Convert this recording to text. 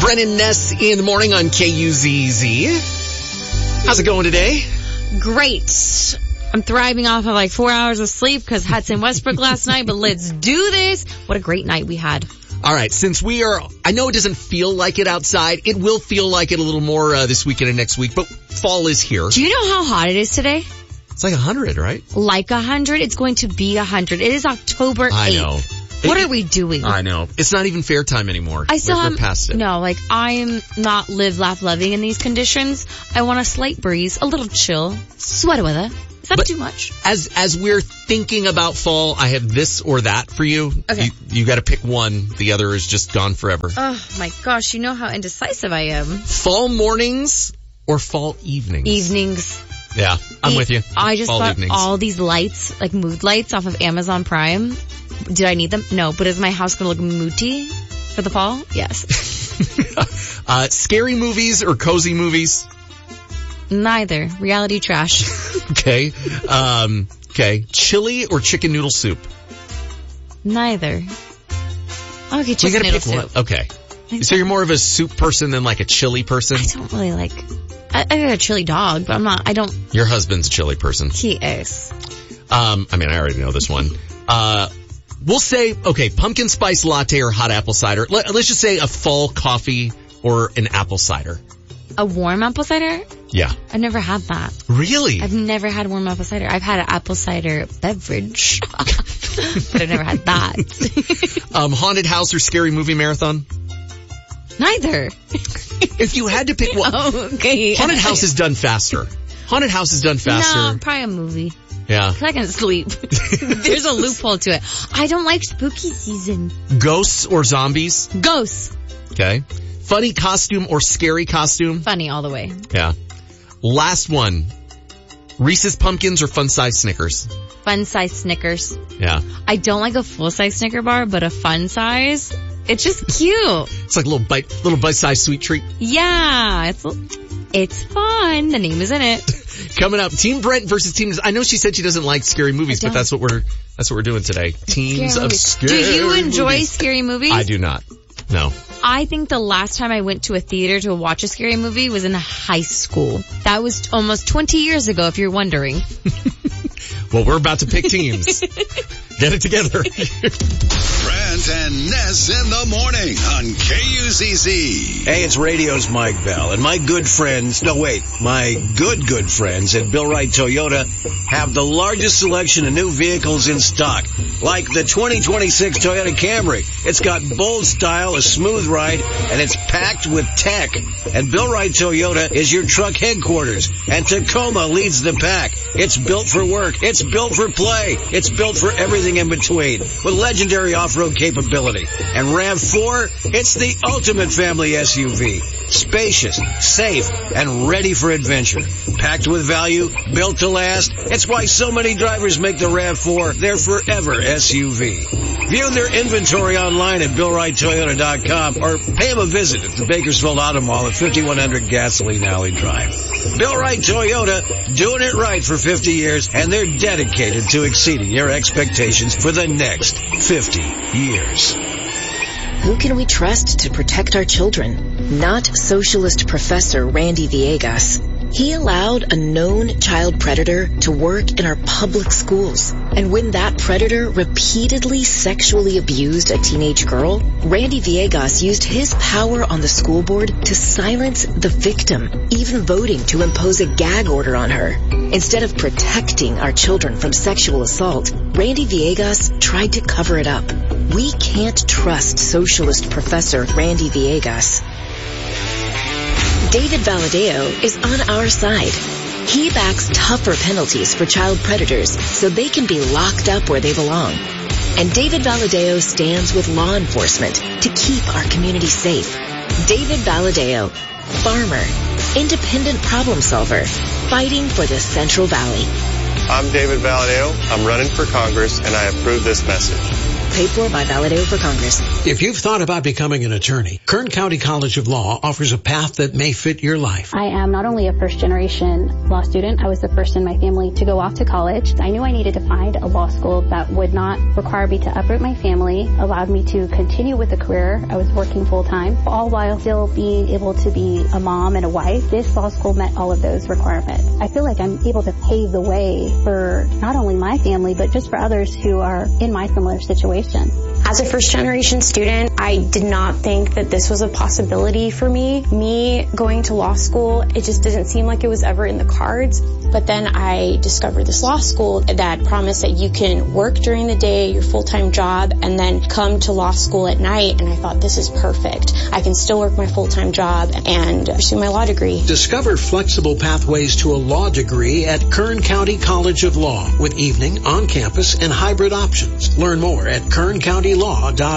Brennan Ness in the morning on KUZZ. How's it going today? Great. I'm thriving off of like 4 hours of sleep because Hudson Westbrook last night, but let's do this. What a great night we had. All right, since I know it doesn't feel like it outside. It will feel like it a little more this weekend and next week, but fall is here. Do you know how hot it is today? It's like 100, right? Like 100? It's going to be 100. It is October 8th. I know. What are we doing? I know. It's not even fair time anymore. We're past it. No, like I am not live, laugh, loving in these conditions. I want a slight breeze, a little chill, sweater weather. Is that too much? As we're thinking about fall, I have this or that for you. Okay. You got to pick one. The other is just gone forever. Oh my gosh, you know how indecisive I am. Fall mornings or fall evenings? Evenings. Yeah, I'm with you. I just fall bought evenings. all these lights, like mood lights off of Amazon Prime. Did I need them? No, but is my house going to look moody for the fall? Yes. Scary movies or cozy movies? Neither. Reality trash. Okay. Okay. Chili or chicken noodle soup? Neither. Okay, chicken noodle soup. Okay. So you're more of a soup person than like a chili person? I don't really like... I got a chili dog, but I don't... Your husband's a chili person. He is. I already know this one. We'll say, okay, pumpkin spice latte or hot apple cider. Let's just say a fall coffee or an apple cider. A warm apple cider? Yeah. I've never had that. Really? I've never had warm apple cider. I've had an apple cider beverage, but I've never had that. Haunted house or scary movie marathon? Neither. If you had to pick one. Oh, okay. Haunted house is done faster. Haunted house is done faster. No, probably a movie. Yeah. I can sleep. There's a loophole to it. I don't like spooky season. Ghosts or zombies? Ghosts. Okay. Funny costume or scary costume? Funny all the way. Yeah. Last one. Reese's Pumpkins or fun-size Snickers? Fun-size Snickers. Yeah. I don't like a full-size Snicker bar, but a fun size. It's just cute. It's like a little bite-sized sweet treat. Yeah. It's fun. The name is in it. Coming up, Team Brent versus Team... I know she said she doesn't like scary movies, but that's what we're doing today. Teams of scary movies. Do you enjoy scary movies? I do not. No. I think the last time I went to a theater to watch a scary movie was in high school. That was almost 20 years ago, if you're wondering. Well, we're about to pick teams. Get it together. Brent and Ness in the morning on KUZZ. Hey, it's radio's Mike Bell, and my good friends at Bill Wright Toyota have the largest selection of new vehicles in stock, like the 2026 Toyota Camry. It's got bold style, a smooth ride, and it's packed with tech. And Bill Wright Toyota is your truck headquarters, and Tacoma leads the pack. It's built for work. It's built for play. It's built for everything in between, with legendary off-road capability. And RAV4, it's the ultimate family SUV. Spacious, safe, and ready for adventure. Packed with value, built to last. It's why so many drivers make the RAV4 their forever SUV. View their inventory online at BillWrightToyota.com or pay them a visit at the Bakersfield Auto Mall at 5100 Gasoline Alley Drive. Bill Wright Toyota, doing it right for 50 years, and they're dedicated to exceeding your expectations for the next 50 years. Who can we trust to protect our children? Not socialist Professor Randy Villegas. He allowed a known child predator to work in our public schools. And when that predator repeatedly sexually abused a teenage girl, Randy Villegas used his power on the school board to silence the victim, even voting to impose a gag order on her. Instead of protecting our children from sexual assault, Randy Villegas tried to cover it up. We can't trust socialist Professor Randy Villegas. David Valadeo is on our side. He backs tougher penalties for child predators so they can be locked up where they belong. And David Valadeo stands with law enforcement to keep our community safe. David Valadeo, farmer, independent problem solver, fighting for the Central Valley. I'm David Valadeo. I'm running for Congress, and I approve this message. Paid for by Valadeo for Congress. If you've thought about becoming an attorney, Kern County College of Law offers a path that may fit your life. I am not only a first-generation law student, I was the first in my family to go off to college. I knew I needed to find a law school that would not require me to uproot my family, allowed me to continue with a career. I was working full-time, all while still being able to be a mom and a wife. This law school met all of those requirements. I feel like I'm able to pave the way for not only my family, but just for others who are in my similar situation. As a first-generation student, I did not think that this was a possibility for me. Me going to law school, it just didn't seem like it was ever in the cards. But then I discovered this law school that promised that you can work during the day, your full-time job, and then come to law school at night. And I thought, this is perfect. I can still work my full-time job and pursue my law degree. Discover flexible pathways to a law degree at Kern County College of Law with evening, on-campus, and hybrid options. Learn more at kerncountylaw.org.